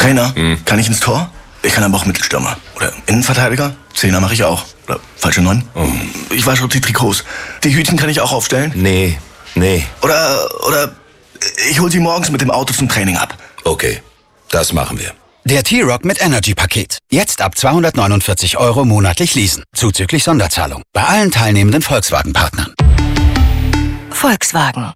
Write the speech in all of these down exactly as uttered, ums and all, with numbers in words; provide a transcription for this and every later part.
Trainer, hm. kann ich ins Tor? Ich kann aber auch Mittelstürmer. Oder Innenverteidiger? Zehner mache ich auch. Oder falsche Neun? Oh. Ich wasche auch die Trikots. Die Hütchen kann ich auch aufstellen? Nee, nee. Oder, oder ich hol sie morgens mit dem Auto zum Training ab. Okay, das machen wir. Der T-Roc mit Energy-Paket. Jetzt ab zweihundertneunundvierzig Euro monatlich leasen. Zuzüglich Sonderzahlung. Bei allen teilnehmenden Volkswagen-Partnern. Volkswagen.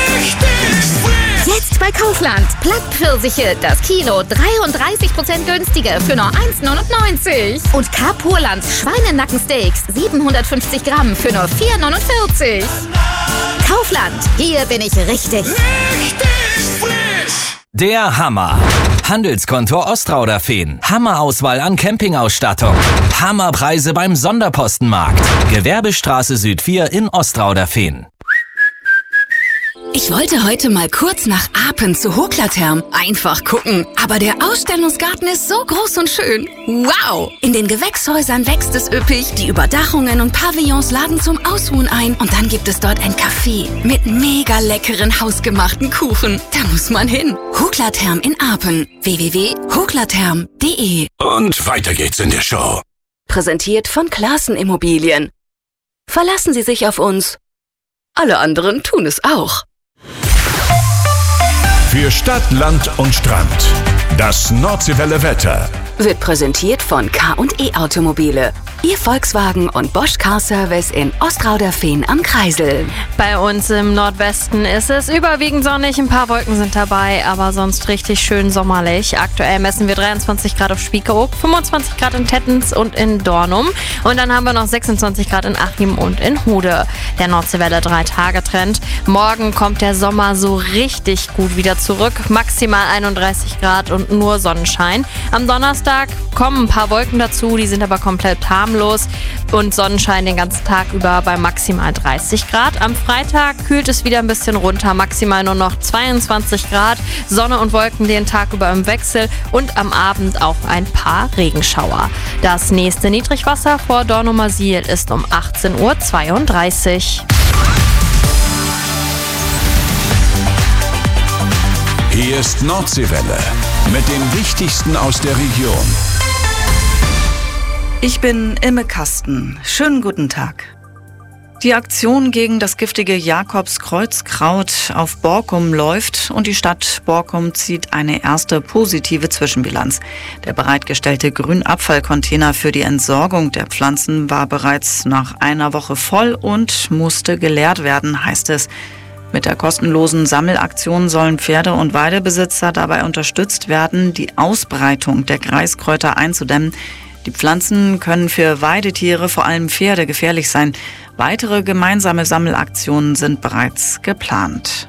Jetzt bei Kaufland. Plattpfirsiche, das Kilo dreiunddreißig Prozent günstiger für nur eins neunundneunzig. Und Carpurland Schweinenackensteaks siebenhundertfünfzig Gramm für nur vier neunundvierzig. Kaufland, hier bin ich richtig. Richtig frisch. Der Hammer. Handelskontor Ostrauder-Fehn. Hammerauswahl an Campingausstattung. Hammerpreise beim Sonderpostenmarkt. Gewerbestraße Süd vier in Ostrauder-Fehn. Ich wollte heute mal kurz nach Apen zu Hoklatherm. Einfach gucken. Aber der Ausstellungsgarten ist so groß und schön. Wow! In den Gewächshäusern wächst es üppig. Die Überdachungen und Pavillons laden zum Ausruhen ein. Und dann gibt es dort ein Café mit mega leckeren hausgemachten Kuchen. Da muss man hin. Hoklatherm in Apen. w w w punkt hoklatherm punkt d e. Und weiter geht's in der Show. Präsentiert von Klaassen Immobilien. Verlassen Sie sich auf uns. Alle anderen tun es auch. Für Stadt, Land und Strand. Das Nordseewelle Wetter wird präsentiert von K und E Automobile. Ihr Volkswagen und Bosch Car Service in Ostrauder-Fehn am Kreisel. Bei uns im Nordwesten ist es überwiegend sonnig, ein paar Wolken sind dabei, aber sonst richtig schön sommerlich. Aktuell messen wir dreiundzwanzig Grad auf Spiekeroog, fünfundzwanzig Grad in Tettens und in Dornum und dann haben wir noch sechsundzwanzig Grad in Achim und in Hude. Der Nordseewelle drei Tage Trend. Morgen kommt der Sommer so richtig gut wieder zurück, maximal einunddreißig Grad und nur Sonnenschein. Am Donnerstag kommen ein paar Wolken dazu, die sind aber komplett harmlos und Sonnenschein den ganzen Tag über bei maximal dreißig Grad. Am Freitag kühlt es wieder ein bisschen runter, maximal nur noch zweiundzwanzig Grad. Sonne und Wolken den Tag über im Wechsel und am Abend auch ein paar Regenschauer. Das nächste Niedrigwasser vor Dornumersiel ist um achtzehn Uhr zweiunddreißig. Hier ist Nordseewelle mit dem Wichtigsten aus der Region. Ich bin Imme Kasten. Schönen guten Tag. Die Aktion gegen das giftige Jakobskreuzkraut auf Borkum läuft und die Stadt Borkum zieht eine erste positive Zwischenbilanz. Der bereitgestellte Grünabfallcontainer für die Entsorgung der Pflanzen war bereits nach einer Woche voll und musste geleert werden, heißt es. Mit der kostenlosen Sammelaktion sollen Pferde- und Weidebesitzer dabei unterstützt werden, die Ausbreitung der Kreiskräuter einzudämmen. Die Pflanzen können für Weidetiere, vor allem Pferde, gefährlich sein. Weitere gemeinsame Sammelaktionen sind bereits geplant.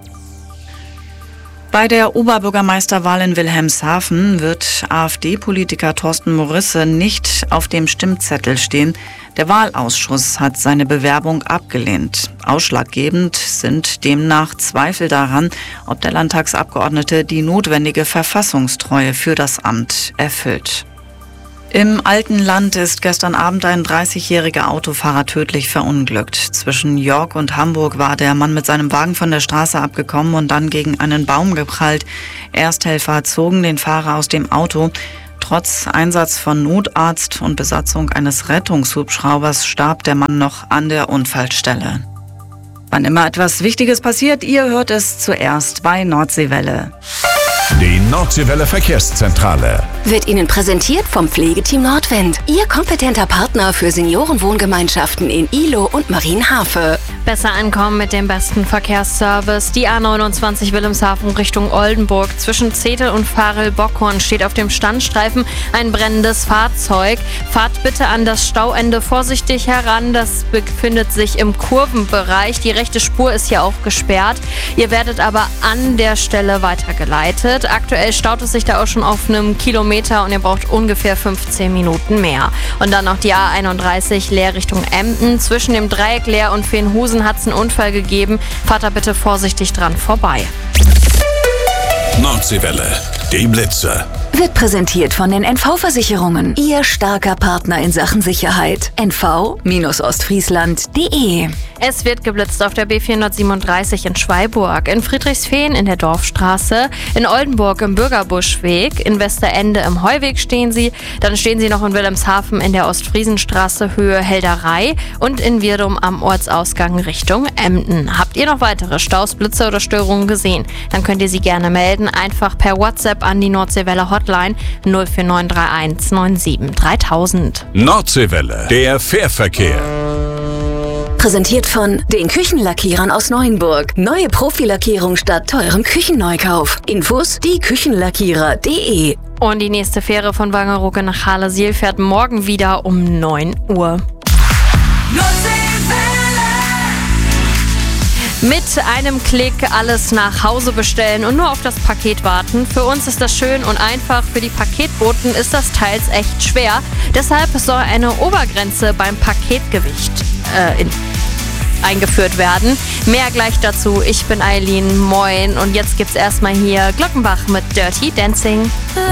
Bei der Oberbürgermeisterwahl in Wilhelmshaven wird AfD-Politiker Thorsten Morisse nicht auf dem Stimmzettel stehen. Der Wahlausschuss hat seine Bewerbung abgelehnt. Ausschlaggebend sind demnach Zweifel daran, ob der Landtagsabgeordnete die notwendige Verfassungstreue für das Amt erfüllt. Im alten Land ist gestern Abend ein dreißigjähriger Autofahrer tödlich verunglückt. Zwischen York und Hamburg war der Mann mit seinem Wagen von der Straße abgekommen und dann gegen einen Baum geprallt. Ersthelfer zogen den Fahrer aus dem Auto. Trotz Einsatz von Notarzt und Besatzung eines Rettungshubschraubers starb der Mann noch an der Unfallstelle. Wann immer etwas Wichtiges passiert, ihr hört es zuerst bei Nordseewelle. Die Nordseewelle Verkehrszentrale wird Ihnen präsentiert vom Pflegeteam Nordwind. Ihr kompetenter Partner für Seniorenwohngemeinschaften in Ihlow und Marienhafe. Besser ankommen mit dem besten Verkehrsservice. Die A neunundzwanzig Wilhelmshaven Richtung Oldenburg. Zwischen Zetel und Farel-Bockhorn steht auf dem Standstreifen ein brennendes Fahrzeug. Fahrt bitte an das Stauende vorsichtig heran. Das befindet sich im Kurvenbereich. Die rechte Spur ist hier auch gesperrt. Ihr werdet aber an der Stelle weitergeleitet. Aktuell staut es sich da auch schon auf einem Kilometer und ihr braucht ungefähr fünfzehn Minuten mehr. Und dann noch die A einunddreißig Leer Richtung Emden. Zwischen dem Dreieck Leer und Veenhusen hat es einen Unfall gegeben. Fahrt da bitte vorsichtig dran vorbei. Nordseewelle. Die Blitzer. Wird präsentiert von den N V-Versicherungen. Ihr starker Partner in Sachen Sicherheit. N V Ostfriesland punkt de. Es wird geblitzt auf der B vierhundertsiebenunddreißig in Schweiburg, in Friedrichsfehn in der Dorfstraße, in Oldenburg im Bürgerbuschweg, in Westerende im Heuweg stehen sie, dann stehen sie noch in Wilhelmshaven in der Ostfriesenstraße Höhe Helderei und in Wirdum am Ortsausgang Richtung Emden. Habt ihr noch weitere Staus, Blitze oder Störungen gesehen? Dann könnt ihr sie gerne melden, einfach per WhatsApp an die Nordseewelle Hotline null vier neun drei eins neun sieben dreitausend. Nordseewelle, der Fährverkehr. Präsentiert von den Küchenlackierern aus Neuenburg. Neue Profilackierung statt teurem Küchenneukauf. Infos die Küchenlackierer punkt de. Und die nächste Fähre von Wangerooge nach Halle-Siel fährt morgen wieder um neun Uhr. Mit einem Klick alles nach Hause bestellen und nur auf das Paket warten. Für uns ist das schön und einfach, für die Paketboten ist das teils echt schwer. Deshalb soll eine Obergrenze beim Paketgewicht äh, in, eingeführt werden. Mehr gleich dazu. Ich bin Eileen, moin. Und jetzt gibt's erstmal hier Glockenbach mit Dirty Dancing.